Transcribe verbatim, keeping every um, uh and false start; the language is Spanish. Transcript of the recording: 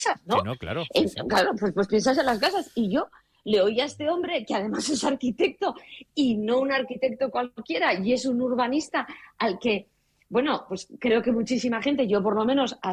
¿no? Sí, no, claro. Sí, En, sí. claro, pues, pues piensas en las casas. Y yo le oí a este hombre, que además es arquitecto, y no un arquitecto cualquiera, y es un urbanista al que, bueno, pues creo que muchísima gente, yo por lo menos,